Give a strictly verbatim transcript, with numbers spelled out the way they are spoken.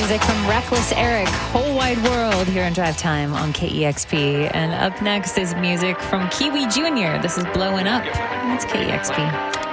music from Reckless Eric, Whole Wide World, here on Drive Time on K E X P. And up next is music from Kiwi Junior This is Blowing Up. That's K E X P.